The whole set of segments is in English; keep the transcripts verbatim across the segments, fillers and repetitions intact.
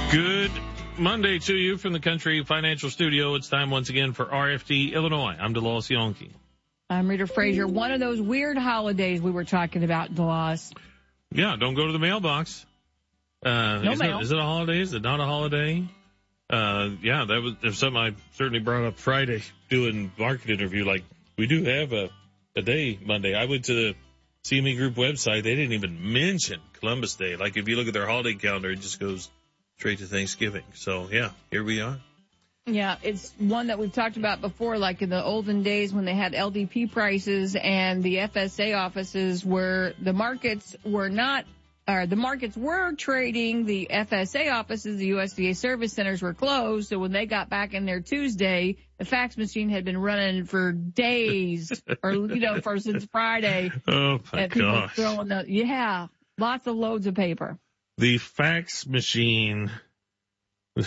Good Monday to you from the Country Financial Studio. It's time once again for R F D Illinois. I'm DeLawes Yonke. I'm Rita Frazier. One of those weird holidays we were talking about, DeLawes. Yeah, don't go to the mailbox. Uh, no is mail. It, is it a holiday? Is it not a holiday? Uh, yeah, that was, was something I certainly brought up Friday doing market interview. Like, we do have a, a day Monday. I went to the C M E Group website. They didn't even mention Columbus Day. Like, if you look at their holiday calendar, it just goes straight to Thanksgiving. So, yeah, here we are. Yeah, it's one that we've talked about before, like in the olden days when they had L D P prices and the F S A offices where the markets were not, or the markets were trading, the F S A offices, the U S D A service centers were closed. So when they got back in there Tuesday, the fax machine had been running for days or, you know, for since Friday. Oh, my and people gosh. Throwing the, yeah, lots of loads of paper. The fax machine. You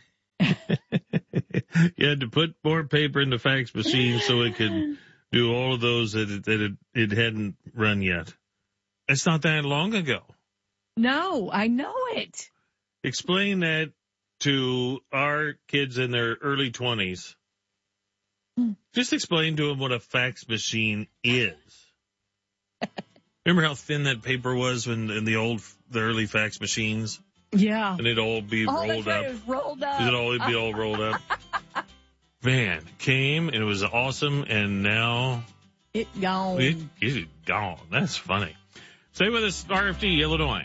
had to put more paper in the fax machine so it could do all of those that it, that it, it hadn't run yet. It's not that long ago. No, I know it. Explain that to our kids in their early twenties. Just explain to them what a fax machine is. Remember how thin that paper was when in the old, the early fax machines? Yeah. And it'd all be all rolled right, up. It was rolled up. It'd all be all rolled up. Man, came and it was awesome, and now it gone. It is gone. That's funny. Stay with us, R F D Illinois.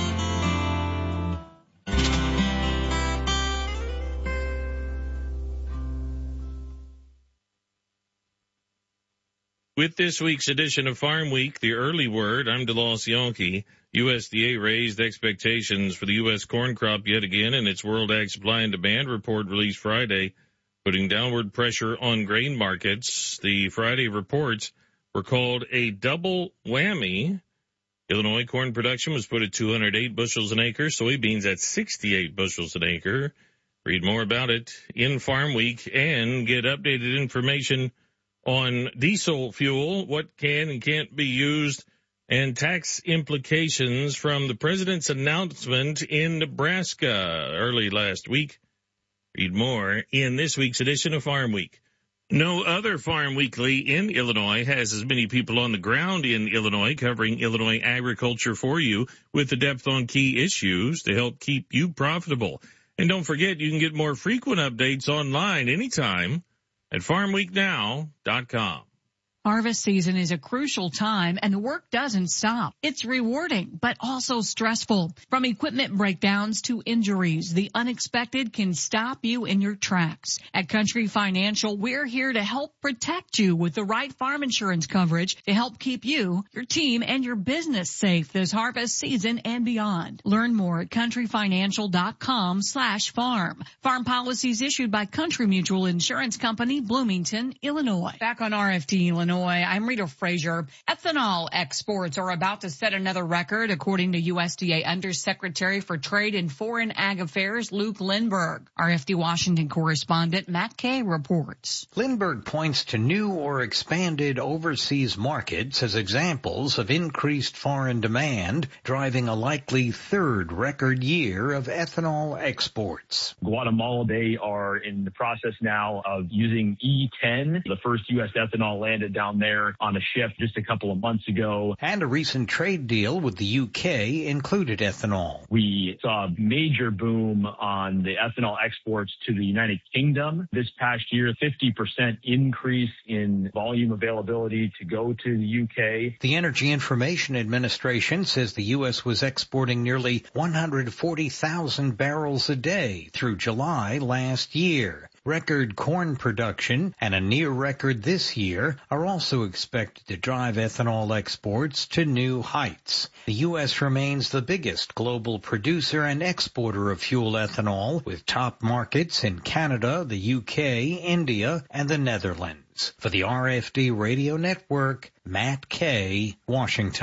With this week's edition of Farm Week, the early word, I'm DeLawes Yonke. U S D A raised expectations for the U S corn crop yet again in its World Ag Supply and Demand report released Friday, putting downward pressure on grain markets. The Friday reports were called a double whammy. Illinois corn production was put at two hundred eight bushels an acre, soybeans at sixty-eight bushels an acre. Read more about it in Farm Week and get updated information on diesel fuel, what can and can't be used, and tax implications from the president's announcement in Nebraska early last week. Read more in this week's edition of Farm Week. No other Farm Weekly in Illinois has as many people on the ground in Illinois covering Illinois agriculture for you with the depth on key issues to help keep you profitable. And don't forget, you can get more frequent updates online anytime at farm week now dot com. Harvest season is a crucial time and the work doesn't stop. It's rewarding, but also stressful. From equipment breakdowns to injuries, the unexpected can stop you in your tracks. At Country Financial, we're here to help protect you with the right farm insurance coverage to help keep you, your team, and your business safe this harvest season and beyond. Learn more at country financial dot com slash farm. Farm policies issued by Country Mutual Insurance Company, Bloomington, Illinois. Back on R F D Illinois. I'm Rita Frazier. Ethanol exports are about to set another record, according to U S D A Undersecretary for Trade and Foreign Ag Affairs, Luke Lindberg. R F D Washington correspondent Matt Kay reports. Lindberg points to new or expanded overseas markets as examples of increased foreign demand, driving a likely third record year of ethanol exports. Guatemala, they are in the process now of using E ten. The first U S ethanol landed down there on a ship just a couple of months ago. And a recent trade deal with the U K included ethanol. We saw a major boom on the ethanol exports to the United Kingdom this past year, fifty percent increase in volume availability to go to the U K. The Energy Information Administration says the U S was exporting nearly one hundred forty thousand barrels a day through July last year. Record corn production and a near record this year are also expected to drive ethanol exports to new heights. The U S remains the biggest global producer and exporter of fuel ethanol, with top markets in Canada, the U K, India, and the Netherlands. For the R F D Radio Network, Matt Kay, Washington.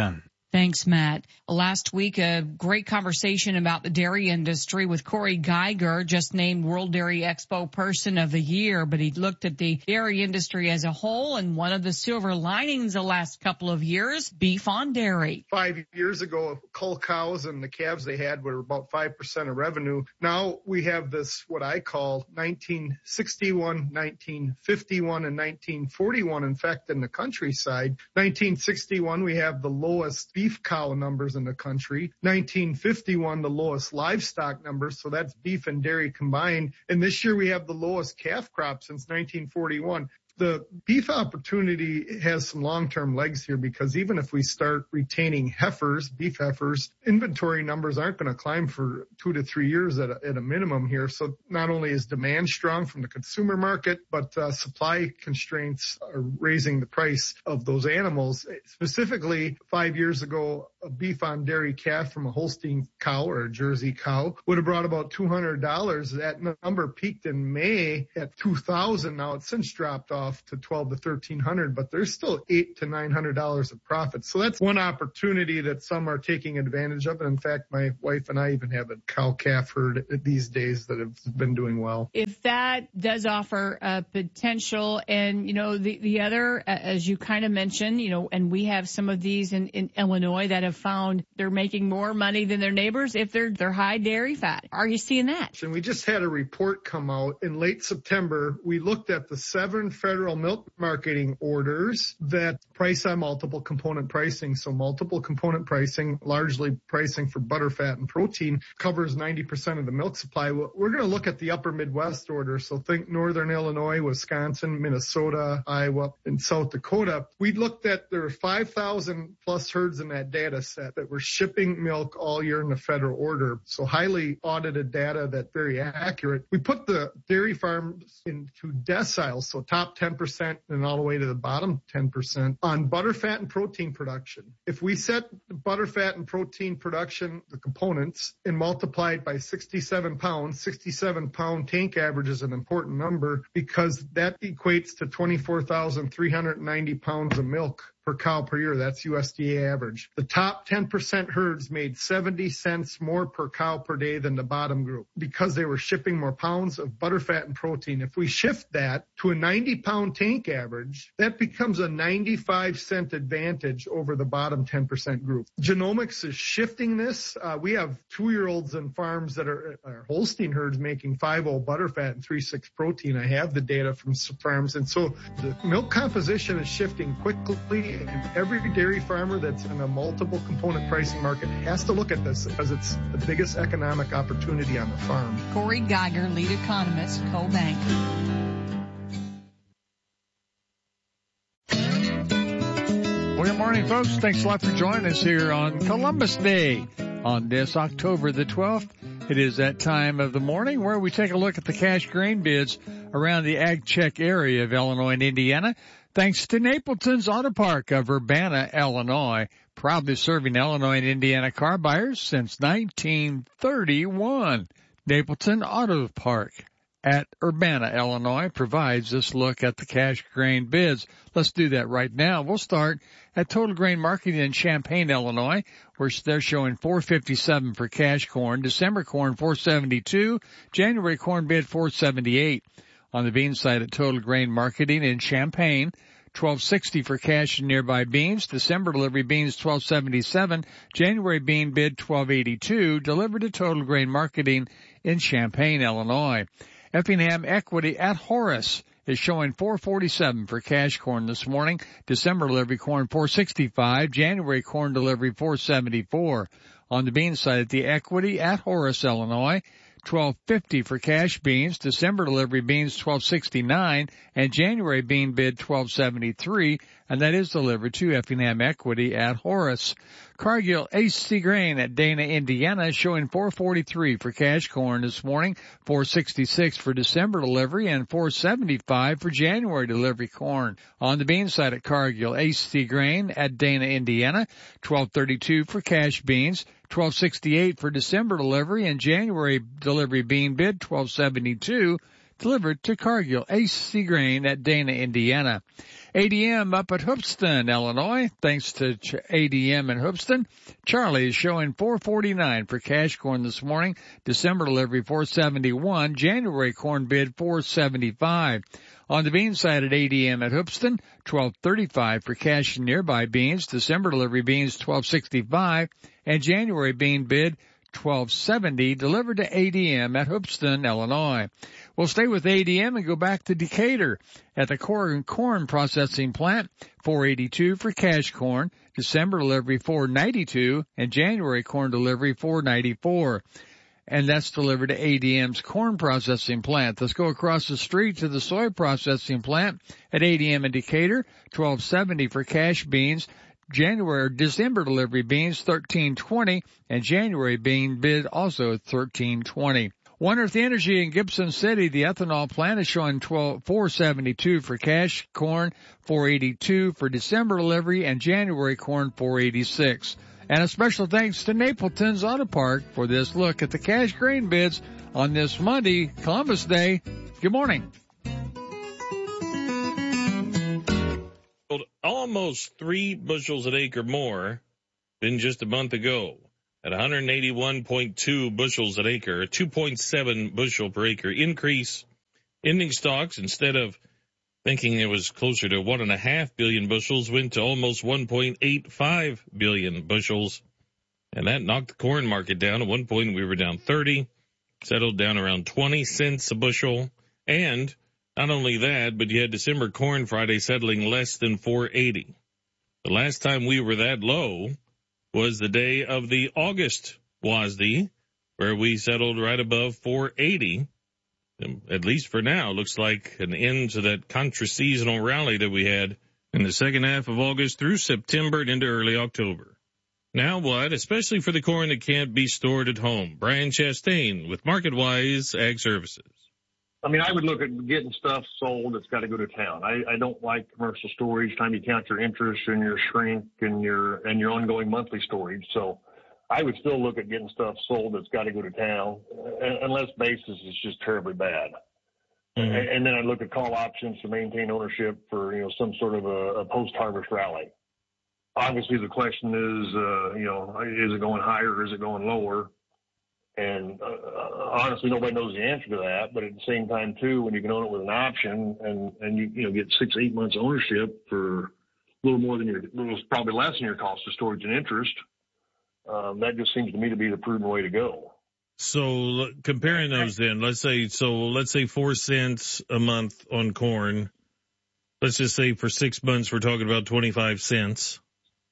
Thanks, Matt. Last week, a great conversation about the dairy industry with Corey Geiger, just named World Dairy Expo Person of the Year, but he looked at the dairy industry as a whole, and one of the silver linings the last couple of years, beef on dairy. Five years ago, cull cows and the calves they had were about five percent of revenue. Now we have this, what I call nineteen sixty-one, nineteen fifty-one, and nineteen forty-one. In fact, in the countryside, nineteen sixty-one, we have the lowest beef cow numbers in the country. nineteen fifty-one, the lowest livestock numbers, so that's beef and dairy combined. And this year we have the lowest calf crop since nineteen forty-one. The beef opportunity has some long-term legs here because even if we start retaining heifers, beef heifers, inventory numbers aren't going to climb for two to three years at a, at a minimum here. So not only is demand strong from the consumer market, but uh, supply constraints are raising the price of those animals. Specifically, five years ago, a beef on dairy calf from a Holstein cow or a Jersey cow would have brought about two hundred dollars. That number peaked in May at two thousand dollars. Now it's since dropped off to twelve to thirteen hundred, but there's still eight to nine hundred dollars of profit. So that's one opportunity that some are taking advantage of. And in fact, my wife and I even have a cow calf herd these days that have been doing well. If that does offer a potential, and you know, the the other, as you kind of mentioned, you know, and we have some of these in, in Illinois that have found they're making more money than their neighbors if they're they're high dairy fat. Are you seeing that? And we just had a report come out in late September. We looked at the seven federal milk marketing orders that price on multiple component pricing. So multiple component pricing, largely pricing for butter, fat, and protein, covers ninety percent of the milk supply. We're going to look at the upper Midwest order. So think Northern Illinois, Wisconsin, Minnesota, Iowa, and South Dakota. We looked at, there were five thousand plus herds in that data set that were shipping milk all year in the federal order. So highly audited data that's very accurate. We put the dairy farms into deciles, so top ten percent and all the way to the bottom ten percent on butter, fat, and protein production. If we set the butter, fat, and protein production, the components, and multiply it by sixty-seven pounds, sixty-seven pound tank average is an important number because that equates to twenty-four thousand three hundred ninety pounds of milk per cow per year. That's U S D A average. The top ten percent herds made seventy cents more per cow per day than the bottom group because they were shipping more pounds of butter, fat, and protein. If we shift that to a ninety pound tank average, that becomes a ninety-five cent advantage over the bottom ten percent group. Genomics is shifting this. Uh, we have two-year-olds in farms that are, are Holstein herds making five oh butter fat and three six protein. I have the data from farms. And so the milk composition is shifting quickly. And every dairy farmer that's in a multiple component pricing market has to look at this because it's the biggest economic opportunity on the farm. Corey Geiger, lead economist, CoBank. Well, good morning, folks. Thanks a lot for joining us here on Columbus Day on this October the twelfth. It is that time of the morning where we take a look at the cash grain bids around the Ag Check area of Illinois and Indiana. Thanks to Napleton's Auto Park of Urbana, Illinois, proudly serving Illinois and Indiana car buyers since nineteen thirty-one. Napleton Auto Park at Urbana, Illinois provides this look at the cash grain bids. Let's do that right now. We'll start at Total Grain Marketing in Champaign, Illinois, where they're showing four fifty-seven for cash corn, December corn four seventy-two, January corn bid four seventy-eight. On the bean side at Total Grain Marketing in Champaign, twelve sixty for cash and nearby beans. December delivery beans twelve seventy-seven. January bean bid twelve eighty-two. Delivered to Total Grain Marketing in Champaign, Illinoy. Effingham Equity at Horace is showing four forty-seven for cash corn this morning. December delivery corn four sixty-five. January corn delivery four seventy-four. On the bean side at the Equity at Horace, Illinois, twelve fifty for cash beans, December delivery beans twelve sixty-nine, and January bean bid twelve seventy-three, and that is delivered to Effingham Equity at Horace. Cargill H C Grain at Dana, Indiana, showing four forty-three for cash corn this morning, four sixty-six for December delivery, and four seventy-five for January delivery corn. On the bean side at Cargill H C Grain at Dana, Indiana, twelve thirty-two for cash beans, twelve sixty-eight for December delivery, and January delivery bean bid twelve seventy-two, delivered to Cargill H C Grain at Dana, Indiana. A D M up at Hoopeston, Illinois. Thanks to A D M in Hoopeston. Charlie is showing four forty-nine for cash corn this morning. December delivery four seventy-one. January corn bid four seventy-five. On the bean side at A D M at Hoopeston, twelve thirty-five for cash and nearby beans. December delivery beans twelve sixty-five, and January bean bid twelve seventy, delivered to A D M at Hoopeston, Illinois. We'll stay with A D M and go back to Decatur at the corn, corn processing plant, four eighty-two for cash corn. December delivery four ninety-two, and January corn delivery four ninety-four. And that's delivered to A D M's corn processing plant. Let's go across the street to the soy processing plant at A D M in Decatur, twelve seventy for cash beans. January, December delivery beans thirteen twenty, and January bean bid also thirteen twenty. One Earth Energy in Gibson City, the ethanol plant is showing four seventy-two for cash corn, four eighty-two for December delivery, and January corn four eighty-six. And a special thanks to Napleton's Auto Park for this look at the cash grain bids on this Monday, Columbus Day. Good morning. Almost three bushels an acre more than just a month ago at one hundred eighty-one point two bushels an acre, a two point seven bushel per acre increase. Ending stocks, instead of thinking it was closer to one and a half billion bushels, went to almost one point eight five billion bushels. And that knocked the corn market down. At one point we were down thirty, settled down around twenty cents a bushel. And not only that, but you had December corn Friday settling less than four eighty. The last time we were that low was the day of the August W A S D, where we settled right above four eighty. At least for now, looks like an end to that contra-seasonal rally that we had in the second half of August through September and into early October. Now what, especially for the corn that can't be stored at home? Brian Chastain with MarketWise Ag Services. I mean, I would look at getting stuff sold that's got to go to town. I, I don't like commercial storage. Time you count your interest and your shrink and your and your ongoing monthly storage. So I would still look at getting stuff sold that's got to go to town, unless basis is just terribly bad. Mm-hmm. And, and then I'd look at call options to maintain ownership for, you know, some sort of a, a post-harvest rally. Obviously, the question is, uh, you know, is it going higher or is it going lower? And uh, honestly, nobody knows the answer to that. But at the same time, too, when you can own it with an option and, and you, you know, get six, eight months ownership for a little more than your, probably less than your cost of storage and interest, um, that just seems to me to be the prudent way to go. So comparing those then, let's say, so let's say four cents a month on corn. Let's just say for six months, we're talking about twenty-five cents.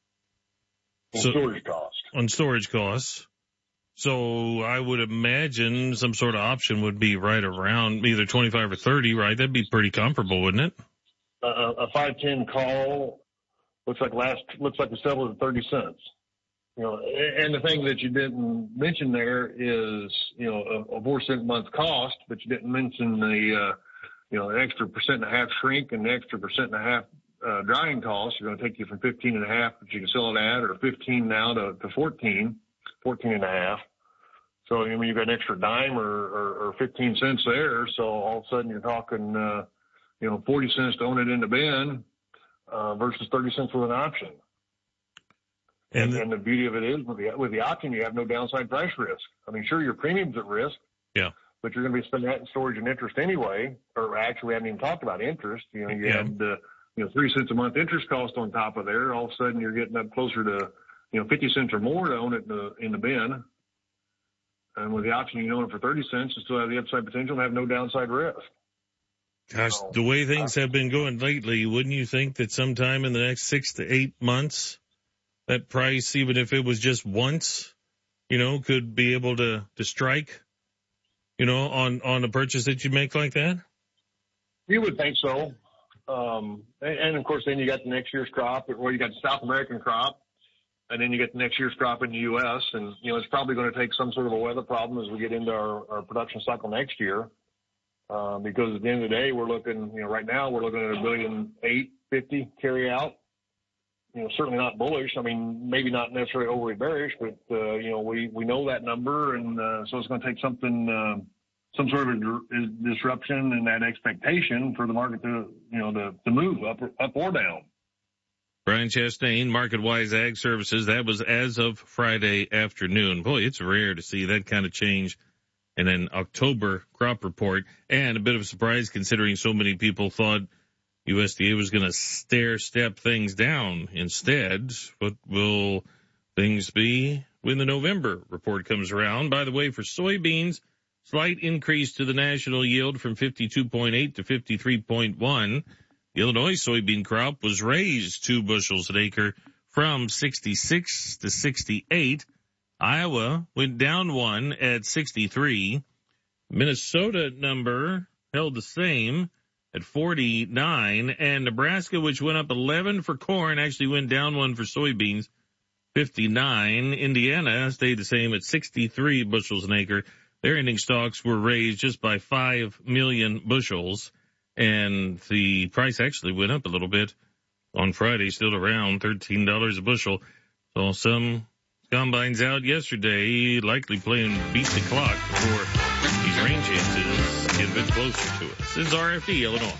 On so, storage cost. On storage costs. So I would imagine some sort of option would be right around either twenty-five or thirty, right? That'd be pretty comparable, wouldn't it? Uh, a five ten call looks like last, looks like the settled at thirty cents. You know, and the thing that you didn't mention there is, you know, a, a four cent a month cost, but you didn't mention the, uh, you know, an extra percent and a half shrink and the extra percent and a half, uh, drying costs are going to take you from fifteen and a half that you can sell it at, or fifteen now to, to fourteen, fourteen and a half. So, I mean, you've got an extra dime or, or, or fifteen cents there. So all of a sudden you're talking, uh, you know, forty cents to own it in the bin, uh, versus thirty cents with an option. And, and the beauty of it is with the, with the option, you have no downside price risk. I mean, sure, your premium's at risk. Yeah. But you're going to be spending that in storage and interest anyway, or actually we haven't even talked about interest. You know, you yeah. had, uh, you know, three cents a month interest cost on top of there. All of a sudden you're getting up closer to, you know, fifty cents or more to own it in the, in the bin. And with the option, you own it for thirty cents and still have the upside potential and have no downside risk. Gosh, so, the way things uh, have been going lately, wouldn't you think that sometime in the next six to eight months, that price, even if it was just once, you know, could be able to, to strike, you know, on, on a purchase that you make like that? You would think so. Um, and, and of course, then you got the next year's crop, or you got the South American crop, and then you get the next year's crop in the U S. And, you know, it's probably going to take some sort of a weather problem as we get into our, our production cycle next year. Uh, because at the end of the day, we're looking, you know, right now we're looking at a billion eight fifty carry out. You know, certainly not bullish. I mean, maybe not necessarily overly bearish, but, uh, you know, we, we know that number. And, uh, so it's going to take something, uh, some sort of a disruption in that expectation for the market to, you know, to, to move up, up or down. Brian Chastain, MarketWise Ag Services. That was as of Friday afternoon. Boy, it's rare to see that kind of change in an October crop report, and a bit of a surprise considering so many people thought U S D A was going to stair-step things down. Instead, what will things be when the November report comes around? By the way, for soybeans, slight increase to the national yield from fifty-two point eight to fifty-three point one. The Illinois soybean crop was raised two bushels an acre from sixty-six to sixty-eight. Iowa went down one at sixty-three. Minnesota number held the same at forty-nine. And Nebraska, which went up eleven for corn, actually went down one for soybeans, fifty-nine. Indiana stayed the same at sixty-three bushels an acre. Their ending stocks were raised just by five million bushels. And the price actually went up a little bit on Friday, still around thirteen dollars a bushel. So some combines out yesterday, likely playing beat the clock before these rain chances get a bit closer to us. This is R F D, Illinois.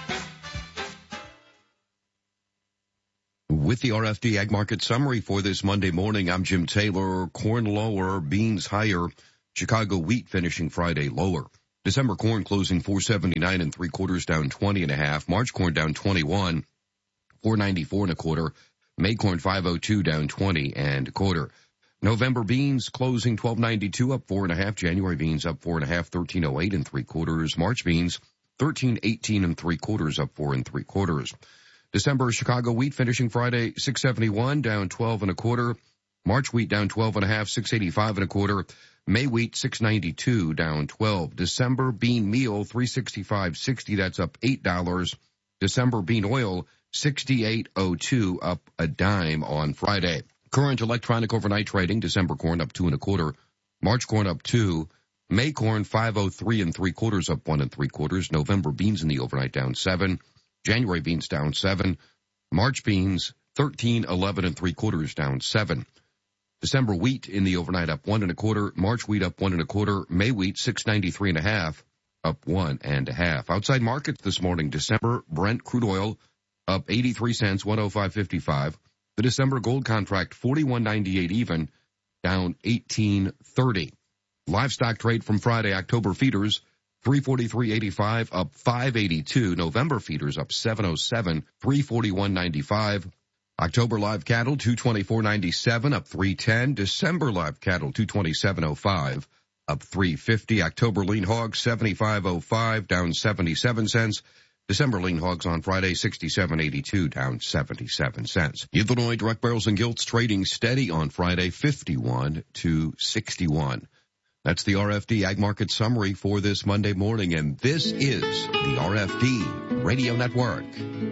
With the R F D Ag Market Summary for this Monday morning, I'm Jim Taylor. Corn lower, beans higher. Chicago wheat finishing Friday lower. December corn closing four seventy-nine and three quarters, down twenty and a half. March corn down twenty-one, four ninety-four and a quarter. May corn five oh two, down twenty and a quarter. November beans closing twelve ninety-two, up four and a half. January beans up four and a half, thirteen oh eight and three quarters. March beans thirteen eighteen and three quarters, up four and three quarters. December Chicago wheat finishing Friday six seventy-one, down twelve and a quarter. March wheat down twelve and a half, six eighty-five and a quarter. May wheat six ninety-two, down twelve. December bean meal three sixty-five sixty, that's up eight dollars. December bean oil sixty-eight oh two, up a dime on Friday. Current electronic overnight trading, December corn up two and a quarter. March corn up two. May corn five oh three and three quarters, up one and three quarters. November beans in the overnight down seven. January beans down seven. March beans thirteen eleven and three quarters, down seven. December wheat in the overnight up one and a quarter. March wheat up one and a quarter. May wheat six ninety-three and a half, up one and a half. Outside markets this morning, December Brent crude oil up eighty-three cents, one oh five fifty-five. The December gold contract forty-one ninety-eight even, down eighteen thirty. Livestock trade from Friday, October feeders three forty-three eighty-five, up five eighty-two. November feeders up seven oh seven, three forty-one ninety-five. October live cattle two twenty-four ninety-seven, up three ten. December live cattle two twenty-seven oh five, up three fifty. October lean hogs seventy-five oh five, down seventy-seven cents. December lean hogs on Friday sixty-seven eighty-two, down seventy-seven cents. Illinois direct barrels and gilts trading steady on Friday fifty-one to sixty-one. That's the R F D Ag Market Summary for this Monday morning, and this is the R F D Radio Network.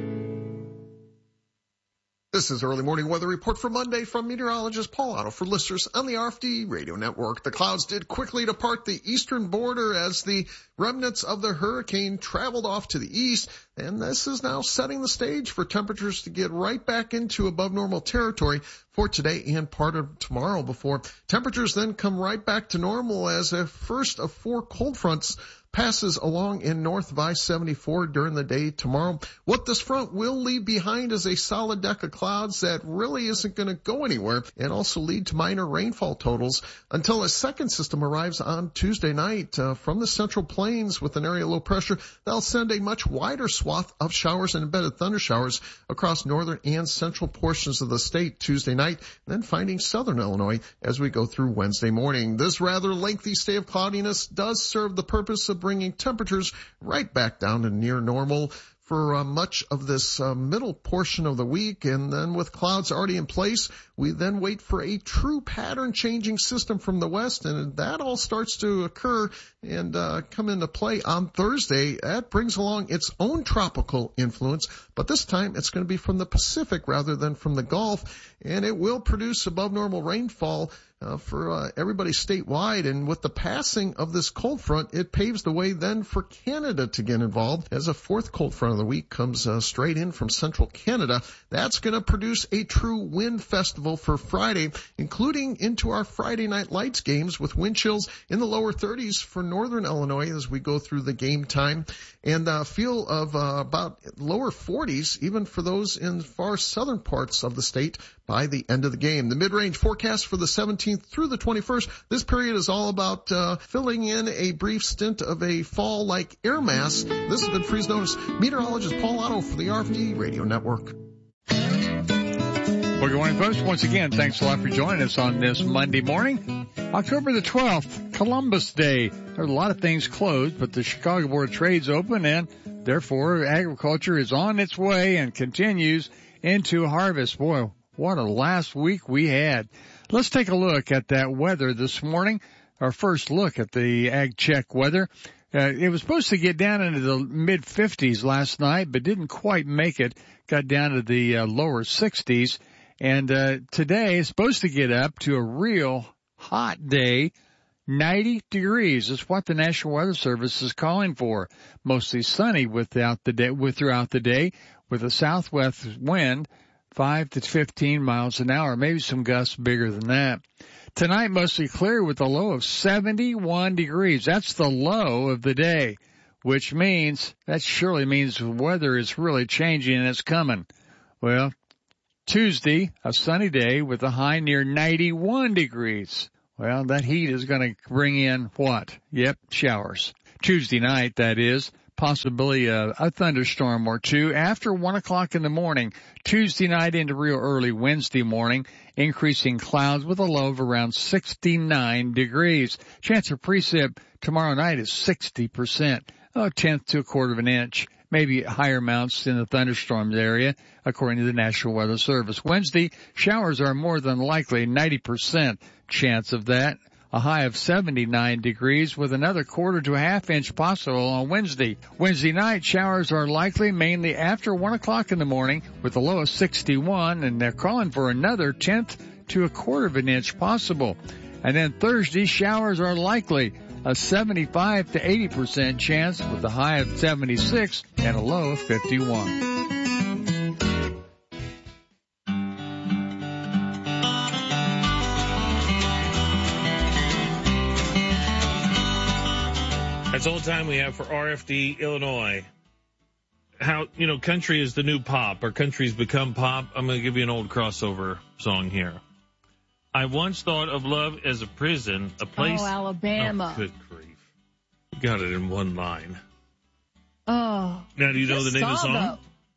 This is Early Morning Weather Report for Monday from meteorologist Paul Otto for listeners on the R F D Radio Network. The clouds did quickly depart the eastern border as the remnants of the hurricane traveled off to the east, and this is now setting the stage for temperatures to get right back into above normal territory for today and part of tomorrow before temperatures then come right back to normal as a first of four cold fronts passes along in north of I seventy-four during the day tomorrow. What this front will leave behind is a solid deck of clouds that really isn't going to go anywhere and also lead to minor rainfall totals until a second system arrives on Tuesday night uh, from the central plains with an area of low pressure. That'll send a much wider swath of showers and embedded thunder showers across northern and central portions of the state Tuesday night, and then finding southern Illinois as we go through Wednesday morning. This rather lengthy stay of cloudiness does serve the purpose of bringing temperatures right back down to near normal for uh, much of this uh, middle portion of the week. And then with clouds already in place, we then wait for a true pattern changing system from the west, and that all starts to occur and uh, come into play on Thursday. That brings along its own tropical influence, but this time it's going to be from the Pacific rather than from the Gulf, and it will produce above normal rainfall uh, for uh, everybody statewide. And with the passing of this cold front, it paves the way then for Canada to get involved, as a fourth cold front of the week comes uh, straight in from central Canada. That's going to produce a true wind festival for Friday, including into our Friday Night Lights games, with wind chills in the lower thirties for northern Illinois as we go through the game time, and a feel of uh, about lower forties even for those in far southern parts of the state by the end of the game. The mid-range forecast for the seventeenth through the twenty-first, this period is all about uh, filling in a brief stint of a fall-like air mass. This has been Freeze Notice. Meteorologist Paul Otto for the R F D Radio Network. Well, good morning, folks. Once again, thanks a lot for joining us on this Monday morning, October the twelfth, Columbus Day. There are a lot of things closed, but the Chicago Board of Trade's open, and therefore agriculture is on its way and continues into harvest. Boy, what a last week we had. Let's take a look at that weather this morning. Our first look at the Ag Check weather. Uh, it was supposed to get down into the mid fifties last night, but didn't quite make it. Got down to the uh, lower sixties. And uh, today is supposed to get up to a real hot day, ninety degrees is what the National Weather Service is calling for. Mostly sunny without the day, with throughout the day, with a southwest wind, five to fifteen miles an hour, maybe some gusts bigger than that. Tonight, mostly clear with a low of seventy-one degrees. That's the low of the day, which means, that surely means the weather is really changing and it's coming. Well, Tuesday, a sunny day with a high near ninety-one degrees. Well, that heat is going to bring in what? Yep, showers. Tuesday night, that is. Possibility of a thunderstorm or two after one o'clock in the morning. Tuesday night into real early Wednesday morning. Increasing clouds with a low of around sixty-nine degrees. Chance of precip tomorrow night is sixty percent. Oh, a tenth to a quarter of an inch. Maybe higher amounts in the thunderstorms area, according to the National Weather Service. Wednesday, showers are more than likely, ninety percent chance of that. A high of seventy-nine degrees with another quarter to a half inch possible on Wednesday. Wednesday night, showers are likely mainly after one o'clock in the morning with a low of sixty-one, and they're calling for another tenth to a quarter of an inch possible. And then Thursday, showers are likely. A seventy-five to eighty percent chance with a high of seventy-six and a low of fifty-one. That's all the time we have for R F D Illinois. How, you know, country is the new pop, or country's become pop. I'm going to give you an old crossover song here. I once thought of love as a prison, a place. Oh, Alabama. Oh, good grief. You got it in one line. Oh. Now, do you know the name of the song? Though.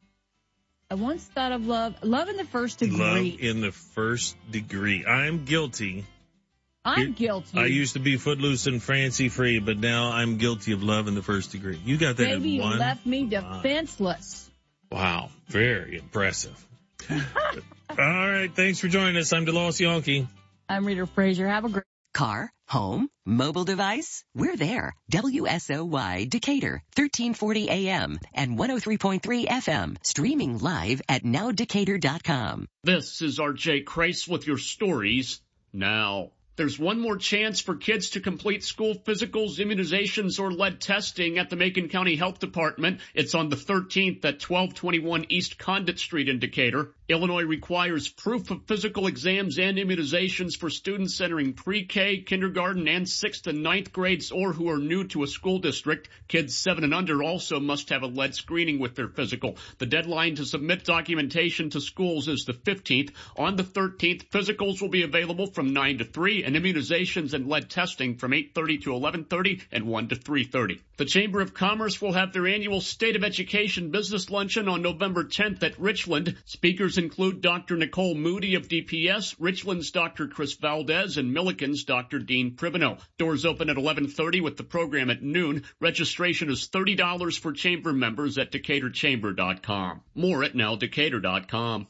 I once thought of love, love in the first degree. Love in the first degree. I'm guilty. I'm It, guilty. I used to be footloose and fancy free, but now I'm guilty of love in the first degree. You got that Baby, in one. you left me defenseless. Wow. Very impressive. All right. Thanks for joining us. I'm DeLoss Yankee. I'm Rita Frazier. Have a great Car, home, mobile device, we're there. W S O Y Decatur, thirteen forty A M and one oh three point three F M, streaming live at now decatur dot com. This is R J Crace with your stories now. There's one more chance for kids to complete school physicals, immunizations, or lead testing at the Macon County Health Department. It's on the thirteenth at twelve twenty-one East Condit Street in Decatur. Illinois requires proof of physical exams and immunizations for students entering pre-K, kindergarten, and sixth and ninth grades or who are new to a school district. Kids seven and under also must have a lead screening with their physical. The deadline to submit documentation to schools is the fifteenth. On the thirteenth, physicals will be available from nine to three and immunizations and lead testing from eight thirty to eleven thirty and one to three thirty. The Chamber of Commerce will have their annual State of Education Business Luncheon on November tenth at Richland. Speakers include Doctor Nicole Moody of D P S, Richland's Doctor Chris Valdez, and Milliken's Doctor Dean Privino. Doors open at eleven thirty with the program at noon. Registration is thirty dollars for Chamber members at decatur chamber dot com. More at now decatur dot com.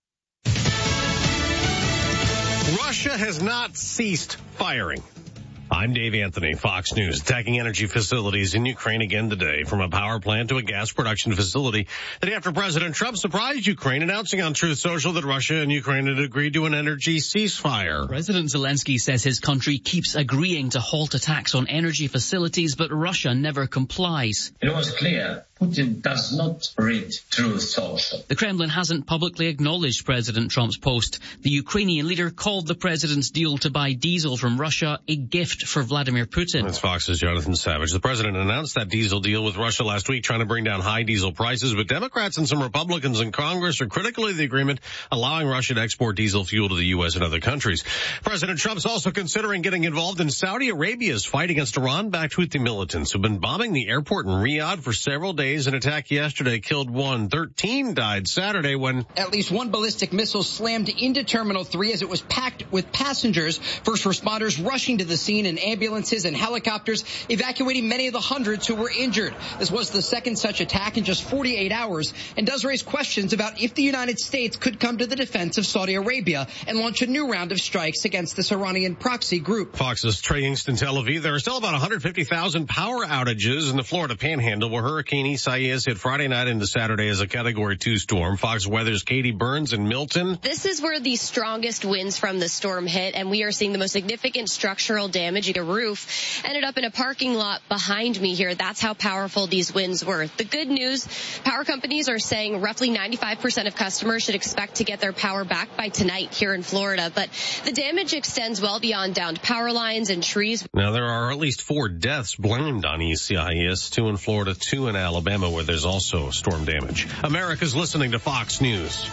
Russia has not ceased firing. I'm Dave Anthony, Fox News. Attacking energy facilities in Ukraine again today, from a power plant to a gas production facility. The day after President Trump surprised Ukraine, announcing on Truth Social that Russia and Ukraine had agreed to an energy ceasefire. President Zelensky says his country keeps agreeing to halt attacks on energy facilities, but Russia never complies. It was clear Putin does not read Truth Social. The Kremlin hasn't publicly acknowledged President Trump's post. The Ukrainian leader called the president's deal to buy diesel from Russia a gift for Vladimir Putin. That's Fox's Jonathan Savage. The president announced that diesel deal with Russia last week, trying to bring down high diesel prices, but Democrats and some Republicans in Congress are critical of the agreement, allowing Russia to export diesel fuel to the U S and other countries. President Trump's also considering getting involved in Saudi Arabia's fight against Iran-backed Houthi militants who've been bombing the airport in Riyadh for several days. An attack yesterday killed one. thirteen died Saturday when at least one ballistic missile slammed into Terminal three as it was packed with passengers. First responders rushing to the scene and ambulances and helicopters evacuating many of the hundreds who were injured. This was the second such attack in just forty-eight hours and does raise questions about if the United States could come to the defense of Saudi Arabia and launch a new round of strikes against this Iranian proxy group. Fox's Trey Yingst in Tel Aviv. There are still about one hundred fifty thousand power outages in the Florida Panhandle, where Hurricane Isaias hit Friday night into Saturday as a Category two storm. Fox Weather's Katie Burns in Milton. This is where the strongest winds from the storm hit, and we are seeing the most significant structural damage. A roof ended up in a parking lot behind me here. That's how powerful these winds were. The good news, power companies are saying roughly ninety-five percent of customers should expect to get their power back by tonight here in Florida. But the damage extends well beyond downed power lines and trees. Now, there are at least four deaths blamed on Isaias, two in Florida, two in Alabama, where there's also storm damage. America's listening to Fox News.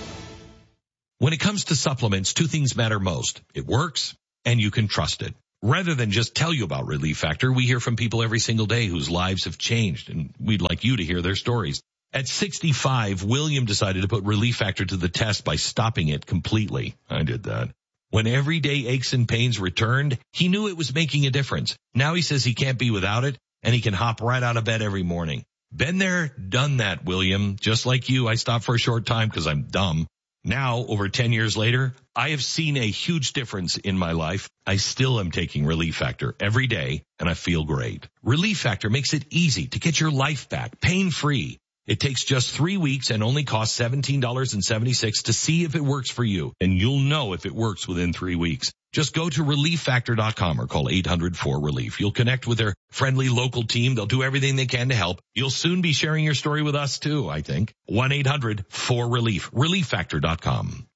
When it comes to supplements, two things matter most. It works and you can trust it. Rather than just tell you about Relief Factor, we hear from people every single day whose lives have changed, and we'd like you to hear their stories. At sixty-five, William decided to put Relief Factor to the test by stopping it completely. I did that. When everyday aches and pains returned, he knew it was making a difference. Now he says he can't be without it, and he can hop right out of bed every morning. Been there, done that, William. Just like you, I stopped for a short time because I'm dumb. Now, over ten years later, I have seen a huge difference in my life. I still am taking Relief Factor every day, and I feel great. Relief Factor makes it easy to get your life back, pain-free. It takes just three weeks and only costs seventeen dollars and seventy-six cents to see if it works for you, and you'll know if it works within three weeks. Just go to relief factor dot com or call eight hundred four relief. You'll connect with their friendly local team. They'll do everything they can to help. You'll soon be sharing your story with us too, I think. one eight hundred four relief. relief factor dot com.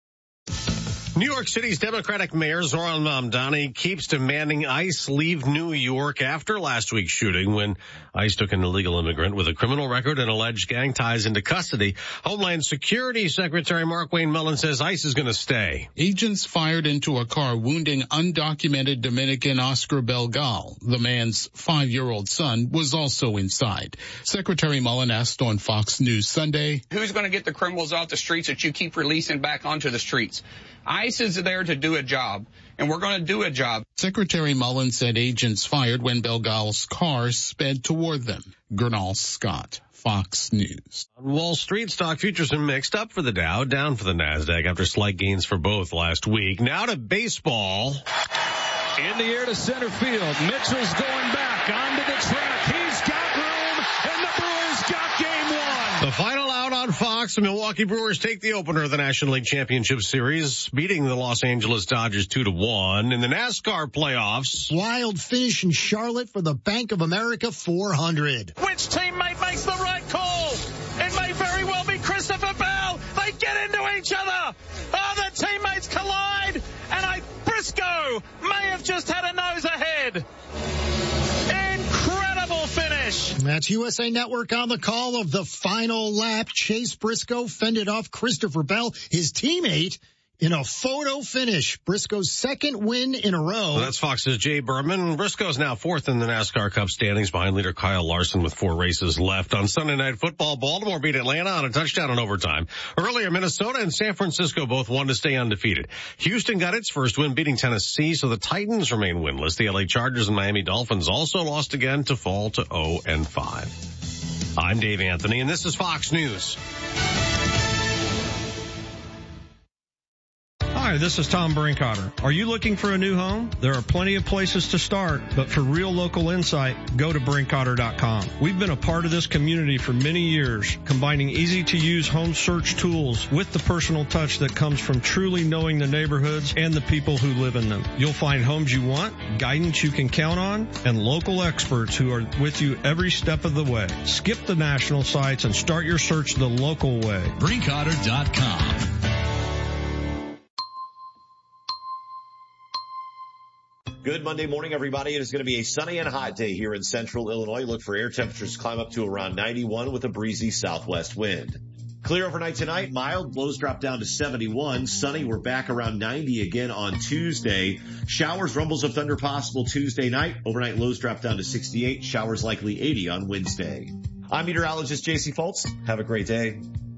New York City's Democratic Mayor Zoran Mamdani keeps demanding ICE leave New York after last week's shooting when ICE took an illegal immigrant with a criminal record and alleged gang ties into custody. Homeland Security Secretary Markwayne Mullin says ICE is going to stay. Agents fired into a car wounding undocumented Dominican Oscar Belgal. The man's five-year-old son was also inside. Secretary Mullin asked on Fox News Sunday, "Who's going to get the criminals off the streets that you keep releasing back onto the streets? ICE is there to do a job, and we're going to do a job." Secretary Mullin said agents fired when Belgal's car sped toward them. Gernal Scott, Fox News. On Wall Street, stock futures are mixed, up for the Dow, down for the NASDAQ after slight gains for both last week. Now to baseball. In the air to center field. Mitchell's going back onto the track. He's got room, and the Brewers got game one. The final out on Fox, the Milwaukee Brewers take the opener of the National League Championship Series, beating the Los Angeles Dodgers two to one. In the NASCAR playoffs, wild finish in Charlotte for the Bank of America four hundred. Which teammate makes the right call? It may very well be Christopher Bell. They get into each other. Oh, the teammates collide, and I Briscoe may have just had a nose ahead. Incredible finish. That's U S A Network on the call of the final lap. Chase Briscoe fended off Christopher Bell, his teammate, in a photo finish. Briscoe's second win in a row. Well, that's Fox's Jay Berman. Briscoe's now fourth in the NASCAR Cup standings behind leader Kyle Larson with four races left. On Sunday Night Football, Baltimore beat Atlanta on a touchdown in overtime. Earlier, Minnesota and San Francisco both won to stay undefeated. Houston got its first win beating Tennessee, so the Titans remain winless. The L A Chargers and Miami Dolphins also lost again to fall to oh and five. I'm Dave Anthony, and this is Fox News. Hi, Hi, this is Tom Brinkotter. Are you looking for a new home? There are plenty of places to start, but for real local insight, go to brinkotter dot com. We've been a part of this community for many years, combining easy-to-use home search tools with the personal touch that comes from truly knowing the neighborhoods and the people who live in them. You'll find homes you want, guidance you can count on, and local experts who are with you every step of the way. Skip the national sites and start your search the local way. brinkotter dot com. Good Monday morning, everybody. It is going to be a sunny and hot day here in central Illinois. Look for air temperatures to climb up to around ninety-one with a breezy southwest wind. Clear overnight tonight, mild, lows drop down to seventy-one. Sunny, we're back around ninety again on Tuesday. Showers, rumbles of thunder possible Tuesday night. Overnight lows drop down to sixty-eight. Showers likely eighty on Wednesday. I'm meteorologist J C Fultz. Have a great day.